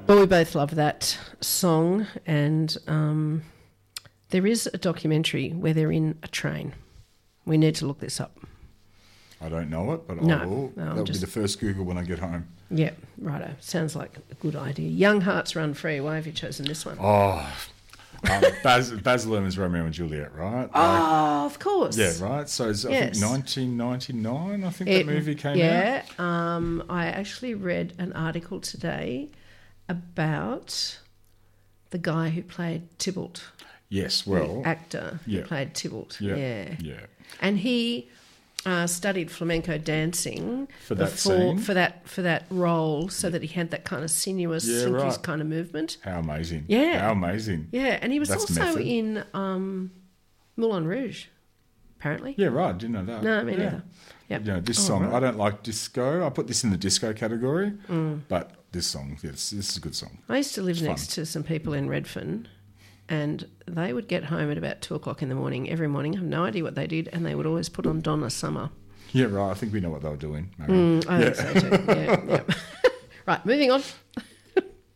But we both love that song, and there is a documentary where they're in a train. We need to look this up. I don't know it, but No, I will. no, That'll be the first Google when I get home. Yeah, righto. Sounds like a good idea. Young Hearts Run Free. Why have you chosen this one? Oh, Baz Luhrmann's Romeo and Juliet, right? Oh, of course. Yeah, right. So it's, I think 1999, I think that movie came out. Yeah. I actually read an article today about the guy who played Tybalt. Yes, well. The actor who played Tybalt. Yeah. And he studied flamenco dancing for that scene? for that role, so that he had that kind of sinuous, synchronous kind of movement. How amazing! Yeah, how amazing! Yeah, and he was also method. in Moulin Rouge, apparently. Yeah, right. Didn't know that. No, me neither. Yep. You know, this song. Right. I don't like disco. I put this in the disco category, but this song, this is a good song. I used to live next to some people in Redfern. And they would get home at about 2 o'clock in the morning every morning. I have no idea what they did, and they would always put on Donna Summer. Yeah, right. I think we know what they were doing. I think so too. Yeah. Right, moving on.